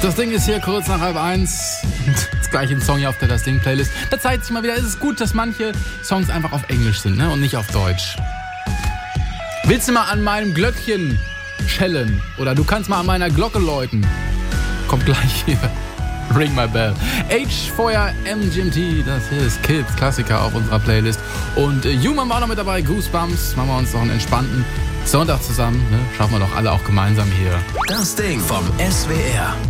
Das Ding ist hier kurz nach 12:30. Das gleiche Song hier auf der Das Ding-Playlist. Da zeigt sich mal wieder, es ist gut, dass manche Songs einfach auf Englisch sind, ne? Und nicht auf Deutsch. Willst du mal an meinem Glöckchen schellen? Oder du kannst mal an meiner Glocke läuten? Kommt gleich hier. Ring My Bell. H-Feuer MGMT, das hier ist Kids, Klassiker auf unserer Playlist. Und Human war noch mit dabei, Goosebumps. Machen wir uns noch einen entspannten Sonntag zusammen. Ne? Schaffen wir doch alle auch gemeinsam hier. Das Ding vom SWR.